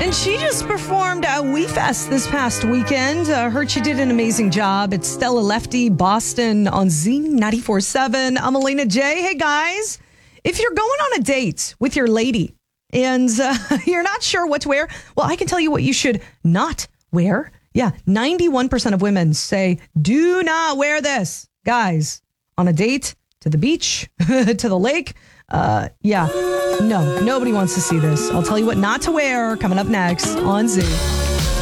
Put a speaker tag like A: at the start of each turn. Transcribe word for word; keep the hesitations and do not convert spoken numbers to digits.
A: And she just performed at WeFest this past weekend. Uh, heard she did an amazing job. It's Stella Lefty, Boston on Z ninety-four point seven. I'm Elena J. Hey, guys. If you're going on a date with your lady and uh, you're not sure what to wear, well, I can tell you what you should not wear. Yeah, ninety-one percent of women say, do not wear this. Guys, on a date, to the beach, to the lake. Uh, yeah, no, nobody wants to see this. I'll tell you what not to wear coming up next on Z.